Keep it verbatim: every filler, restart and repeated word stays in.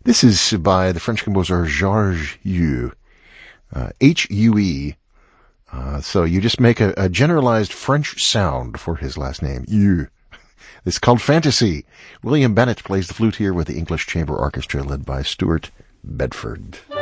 This is by the French composer Georges Hue, uh, H U E. Uh, so you just make a, a generalized French sound for his last name, Hue. It's called Fantasy. William Bennett plays the flute here with the English Chamber Orchestra led by Stuart Bedford.